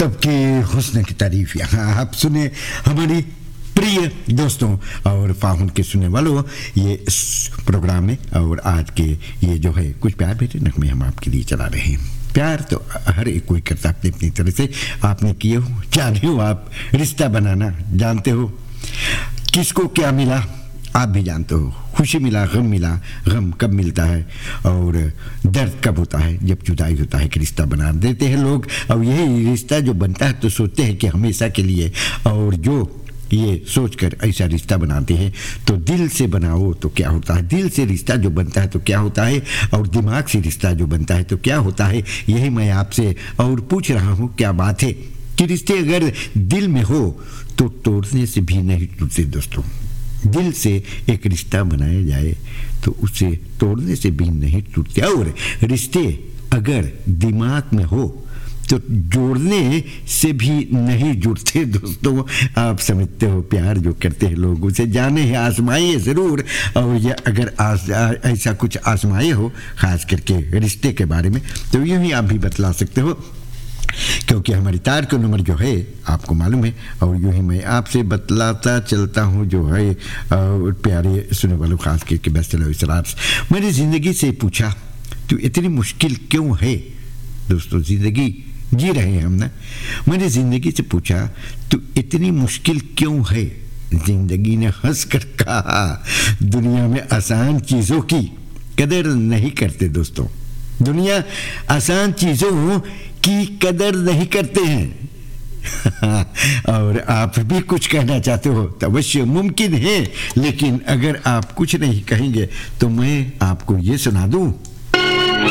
तब के हुस्न की तारीफ यहाँ आप सुने हमारी प्रिय दोस्तों और फाहुन के सुनने वालों, ये प्रोग्राम है और आज के ये जो है कुछ प्यार भरे नगमे हम आपके लिए चला रहे हैं। प्यार तो हर एक कोई करता अपनी अपनी तरह से। आपने किए हो, जाने हो, आप रिश्ता बनाना जानते हो, किसको क्या मिला आप भी जानते हो। खुशी मिला, गम कब मिलता है और दर्द कब होता है, जब जुदाई होता है कि रिश्ता बना देते हैं लोग। और यही रिश्ता जो बनता है तो सोचते हैं कि हमेशा के लिए, और जो ये सोचकर ऐसा रिश्ता बनाते हैं तो दिल से बनाओ तो क्या होता है, दिल से रिश्ता जो बनता है तो क्या होता है, और दिमाग से रिश्ता जो बनता है तो क्या होता है। यही मैं आपसे और पूछ रहा हूँ, क्या बात है कि रिश्ते अगर दिल में हो तो तोड़ने से भी नहीं टूटते दोस्तों। दिल से एक रिश्ता बनाया जाए तो उसे तोड़ने से भी नहीं टूटते, और रिश्ते अगर दिमाग में हो तो जोड़ने से भी नहीं जुड़ते दोस्तों। आप समझते हो, प्यार जो करते हैं लोग उसे जाने हैं, आजमाइए ज़रूर। और ये अगर ऐसा कुछ आजमाए हो ख़ास करके रिश्ते के बारे में, तो यूँ ही आप भी बतला सकते हो, क्योंकि हमारी तार का नंबर जो है आपको मालूम है। और यूँ ही मैं आपसे बतलाता चलता हूँ जो है प्यारे सुनने वालों, ख़ास करके बस चलो इसरार, मैंने ज़िंदगी से पूछा तो इतनी मुश्किल क्यों है दोस्तों। ज़िंदगी जी रहे हैं हम ना, मैंने ज़िंदगी से पूछा तो इतनी मुश्किल क्यों है। ज़िंदगी ने हंस कर कहा, दुनिया में आसान चीज़ों की कदर नहीं करते दोस्तों। दुनिया आसान चीज़ों की कदर नहीं करते हैं। और आप भी कुछ कहना चाहते हो तो अवश्य मुमकिन है, लेकिन अगर आप कुछ नहीं कहेंगे तो मैं आपको ये सुना दूं